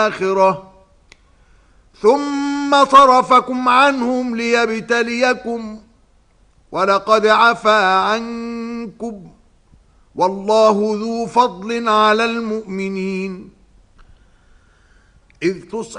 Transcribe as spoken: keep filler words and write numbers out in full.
الآخرة ثم صرفكم عنهم ليبتليكم ولقد عفا عنكم والله ذو فضل على المؤمنين إذ تصعدون